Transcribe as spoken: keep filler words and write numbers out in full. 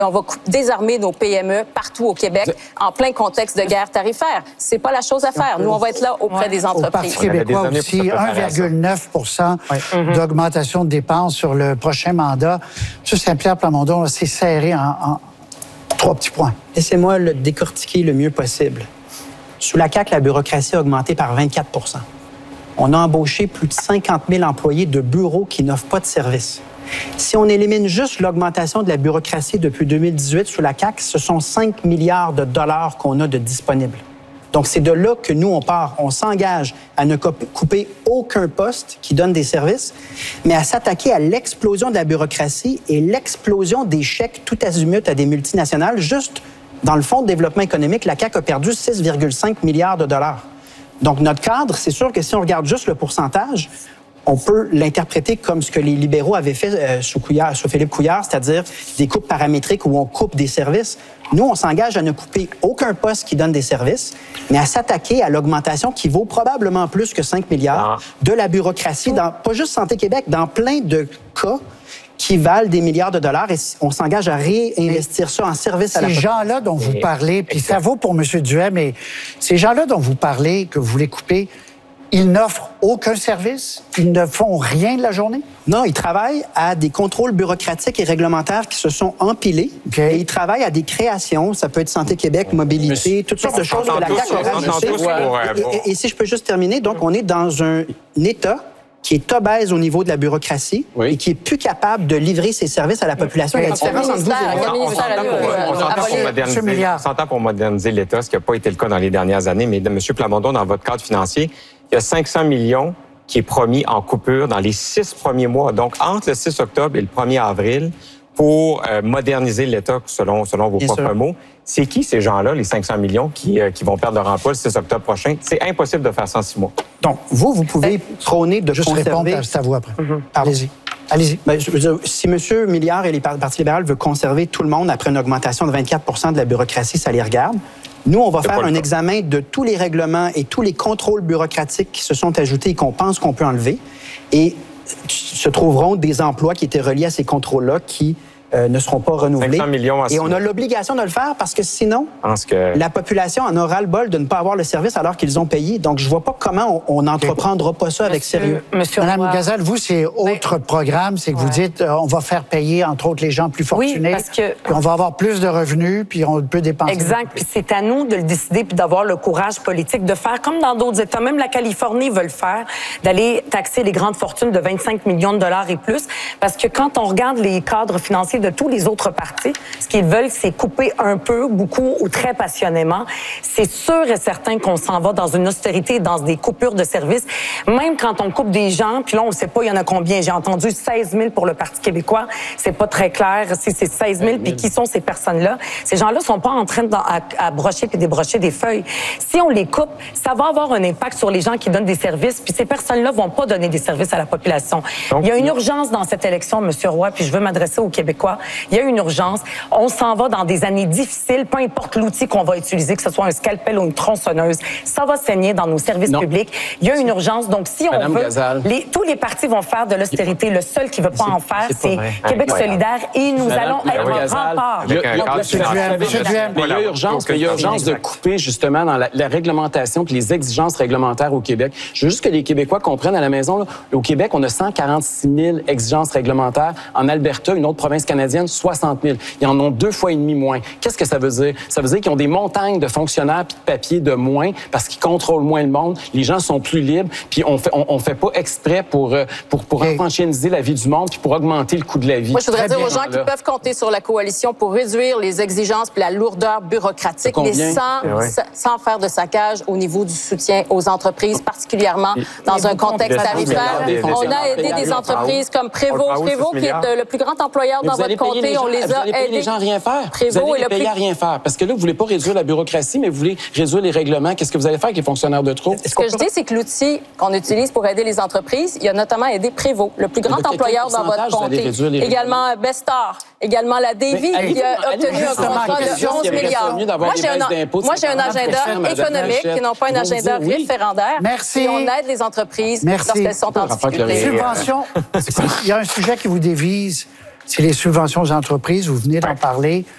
On va désarmer nos P M E partout au Québec en plein contexte de guerre tarifaire. C'est pas la chose à faire. Nous, on va être là auprès ouais. des entreprises. Au Parti québécois aussi, un virgule neuf pour cent ouais. d'augmentation de dépenses sur le prochain mandat. M. Saint-Pierre Plamondon, c'est serré en, en trois petits points. Laissez-moi le décortiquer le mieux possible. Sous la C A Q, la bureaucratie a augmenté par vingt-quatre pour cent. On a embauché plus de cinquante mille employés de bureaux qui n'offrent pas de services. Si on élimine juste l'augmentation de la bureaucratie depuis deux mille dix-huit sous la C A Q, ce sont cinq milliards de dollars qu'on a de disponibles. Donc, c'est de là que nous, on part. On s'engage à ne couper aucun poste qui donne des services, mais à s'attaquer à l'explosion de la bureaucratie et l'explosion des chèques tout azimut à des multinationales. Juste dans le Fonds de développement économique, la C A Q a perdu six virgule cinq milliards de dollars. Donc, notre cadre, c'est sûr que si on regarde juste le pourcentage, on peut l'interpréter comme ce que les libéraux avaient fait euh, sous, Couillard, sous Philippe Couillard, c'est-à-dire des coupes paramétriques où on coupe des services. Nous, on s'engage à ne couper aucun poste qui donne des services, mais à s'attaquer à l'augmentation qui vaut probablement plus que cinq milliards ah. de la bureaucratie, dans, pas juste Santé Québec, dans plein de cas qui valent des milliards de dollars et on s'engage à réinvestir ça en service à la population. Ces gens-là dont vous parlez, puis ça vaut pour M. Duhem, mais ces gens-là dont vous parlez, que vous voulez couper, ils n'offrent aucun service? Ils ne font rien de la journée? Non, ils travaillent à des contrôles bureaucratiques et réglementaires qui se sont empilés. Okay. Et ils travaillent à des créations. Ça peut être Santé Québec, mobilité, mais toutes sortes de choses que la C A Q a rajoutées. Et, et, et si je peux juste terminer, donc on est dans un État qui est obèse au niveau de la bureaucratie oui. et qui est plus capable de livrer ses services à la population. Oui, la différence entre vous on s'entend pour moderniser l'État, ce qui n'a pas été le cas dans les dernières années, mais M. Plamondon, dans votre cadre financier, il y a cinq cents millions qui est promis en coupure dans les six premiers mois, donc entre le six octobre et le premier avril, pour euh, moderniser l'État, selon, selon vos Bien propres sûr. mots. C'est qui ces gens-là, les cinq cents millions, qui, euh, qui vont perdre leur emploi le six octobre prochain? C'est impossible de faire ça en six mois. Donc, vous, vous pouvez prôner de Juste conserver... répondre à, à vous après. Mm-hmm. Allez-y. Allez-y. Ben, je veux dire, si M. Milliard et les Parti libéral veulent conserver tout le monde après une augmentation de vingt-quatre pour cent de la bureaucratie, ça les regarde. Nous, on va faire un examen de tous les règlements et tous les contrôles bureaucratiques qui se sont ajoutés et qu'on pense qu'on peut enlever. Et se trouveront des emplois qui étaient reliés à ces contrôles-là qui euh, ne seront pas renouvelés. cinq cents millions à et on a l'obligation de le faire parce que sinon, que... la population en aura le bol de ne pas avoir le service alors qu'ils ont payé. Donc, je vois pas comment on n'entreprendra pas ça avec Monsieur, sérieux. Monsieur Madame Roy. Gazal, vous, c'est autre ben, programme, c'est que ouais. vous dites euh, on va faire payer, entre autres, les gens plus fortunés. Oui, parce que... Puis on va avoir plus de revenus, puis on peut dépenser. Exact. Puis c'est à nous de le décider puis d'avoir le courage politique de faire comme dans d'autres États. Même la Californie veut le faire, d'aller taxer les grandes fortunes de vingt-cinq millions de dollars et plus. Parce que quand on regarde les cadres financiers de tous les autres partis, ce qu'ils veulent, c'est couper un peu, beaucoup ou très passionnément. C'est sûr et certain qu'on s'en va dans une austérité, dans des coupures de services. Même quand on coupe des gens, puis là, on ne sait pas il y en a combien. J'ai entendu seize mille pour le Parti québécois. C'est pas très clair si c'est seize mille, puis qui sont ces personnes-là. Ces gens-là sont pas en train de, à, à brocher puis débrocher des feuilles. Si on les coupe, ça va avoir un impact sur les gens qui donnent des services, puis ces personnes-là vont pas donner des services à la population. Donc, il y a une urgence dans cette élection, M. Roy, puis je veux m'adresser aux Québécois. Il y a une urgence. On s'en va dans des années difficiles, peu importe l'outil qu'on va utiliser, que ce soit un scalpel ou une tronçonneuse, ça va saigner dans nos services non. publics. Il y a une urgence. Donc, si on Madame veut, les, tous les partis vont faire de l'austérité. Le seul qui ne veut pas en faire, c'est Québec solidaire. Et nous Madame, allons être un rempart. Il y a urgence, il y a urgence de couper justement dans la, la réglementation et les exigences réglementaires au Québec. Je veux juste que les Québécois comprennent à la maison, là, au Québec, on a cent quarante-six mille exigences réglementaires. En Alberta, une autre province canadienne, soixante mille. Ils en ont deux fois et demi moins. Qu'est-ce que ça veut dire? Ça veut dire qu'ils ont des montagnes de fonctionnaires puis de papier de moins parce qu'ils contrôlent moins le monde. Les gens sont plus libres puis on fait, on, on fait pas exprès pour, pour, pour hey. enfantiniser la vie du monde puis pour augmenter le coût de la vie. Moi, je voudrais Très dire aux gens qui peuvent compter sur la coalition pour réduire les exigences puis la lourdeur bureaucratique, mais sans, ouais. sans faire de saccage au niveau du soutien aux entreprises, particulièrement et, dans et un contexte tarifaire. On a aidé des entreprises comme Prévost, Prévost qui est le plus grand employeur dans votre comté. On les a aidés. Les gens à rien faire. Prévost vous allez les payer plus... à rien faire. Parce que là, vous voulez pas réduire la bureaucratie, mais vous voulez réduire les règlements. Qu'est-ce que vous allez faire avec les fonctionnaires de trop? Ce que je dis, c'est que l'outil qu'on utilise pour aider les entreprises, il y a notamment aidé Prévost, le plus grand employeur dans votre comté. Également Bestar, également la Davy, hey, qui a obtenu un contrat de onze milliards. Moi, j'ai un, moi, j'ai un agenda économique qui n'ont pas un agenda référendaire. Merci. Et on aide les entreprises lorsqu'elles sont en difficulté. Subventions. Il y a un sujet qui vous dévise. C'est les subventions aux entreprises. Vous venez d'en parler.